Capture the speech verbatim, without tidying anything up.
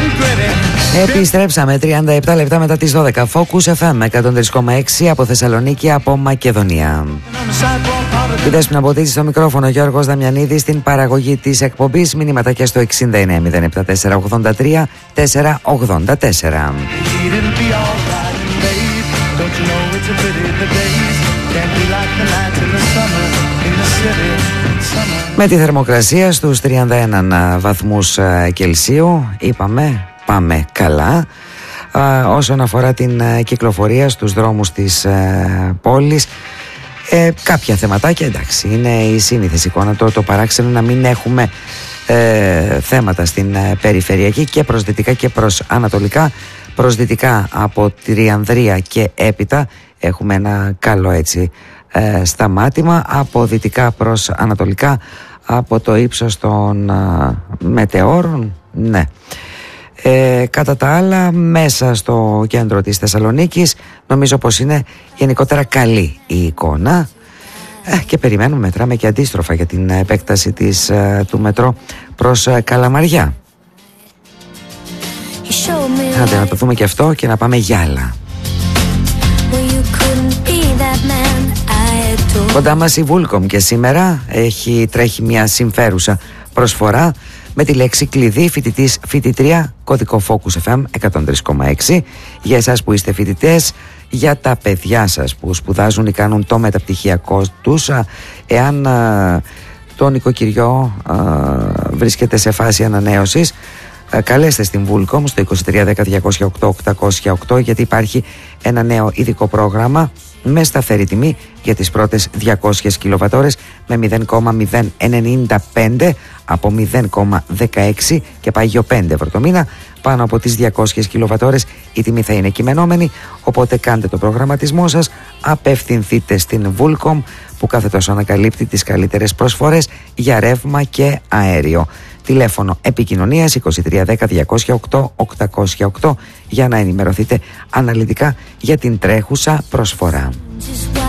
Επιστρέψαμε τριάντα επτά λεπτά μετά τις δώδεκα. Focus εφ εμ εκατόν τρία κόμμα έξι από Θεσσαλονίκη, από Μακεδονία. Η Δέσποινα Μποτίτση στο μικρόφωνο, Γιώργος Δαμιανίδης στην παραγωγή της εκπομπής. Μηνύματα και στο εξήντα εννέα μηδέν επτά τέσσερα ογδόντα τρία τέσσερα ογδόντα τέσσερα. Με τη θερμοκρασία στους τριάντα ένα βαθμούς Κελσίου, είπαμε πάμε καλά. Α, όσον αφορά την α, κυκλοφορία στους δρόμους της α, πόλης, ε, κάποια θεματάκια, εντάξει, είναι η σύνηθες εικόνα, το, το παράξενο να μην έχουμε ε, θέματα στην ε, περιφερειακή και προς δυτικά και προς ανατολικά. Προς δυτικά από Τριανδρία και έπειτα έχουμε ένα καλό έτσι ε, σταμάτημα. Από δυτικά προς ανατολικά από το ύψος των α, μετεώρων, ναι. Ε, κατά τα άλλα, μέσα στο κέντρο της Θεσσαλονίκης νομίζω πως είναι γενικότερα καλή η εικόνα, ε, και περιμένουμε, μετράμε και αντίστροφα για την επέκταση της, ε, του μετρό προς ε, Καλαμαριά. Άντε να το δούμε και αυτό και να πάμε για άλλα. Κοντά μας η Vulcom και σήμερα έχει, τρέχει μια συμφέρουσα προσφορά με τη λέξη κλειδί φοιτητής φοιτητρία, κωδικό Focus εφ εμ εκατόν τρία κόμμα έξι. Για εσάς που είστε φοιτητές, για τα παιδιά σας που σπουδάζουν ή κάνουν το μεταπτυχιακό τους, εάν α, το νοικοκυριό α, βρίσκεται σε φάση ανανέωσης, α, καλέστε στην Vulcom στο είκοσι τρία δέκα διακόσια οκτώ οκτακόσια οκτώ, γιατί υπάρχει ένα νέο ειδικό πρόγραμμα με σταθερή τιμή για τις πρώτες διακόσιες κιλοβατόρες με μηδέν κόμμα μηδέν ενενήντα πέντε από μηδέν κόμμα δεκαέξι και πάγιο πέντε ευρώ το μήνα. Πάνω από τις διακόσιες κιλοβατόρες η τιμή θα είναι κειμενόμενη, οπότε κάντε το προγραμματισμό σας, απευθυνθείτε στην Vulcom που κάθε τόσο ανακαλύπτει τις καλύτερες προσφορές για ρεύμα και αέριο. Τηλέφωνο επικοινωνίας είκοσι τρία δέκα διακόσια οκτώ οκτακόσια οκτώ για να ενημερωθείτε αναλυτικά για την τρέχουσα προσφορά.